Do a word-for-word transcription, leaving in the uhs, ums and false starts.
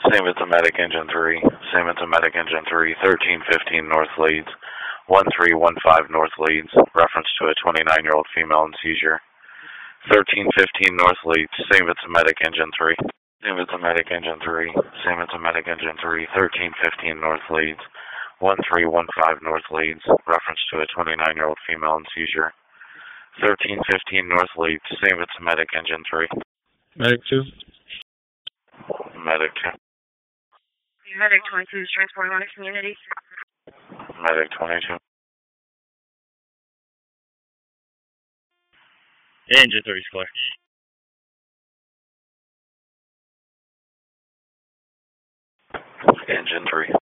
Same as the medic engine three. Same as the medic engine three. thirteen fifteen north leads. one three one five north leads. Reference to a twenty-nine-year-old female in seizure. thirteen fifteen north leads. Same as the medic engine three. Same as the medic engine three. Same as the medic engine three. thirteen fifteen north leads. one three one five north leads. Reference to a twenty-nine-year-old female in seizure. thirteen fifteen north leads. Same as the medic engine three. Medic two. Medic two. Medic twenty-two is transporting on a community. Medic twenty-two. Engine three is clear. Engine three.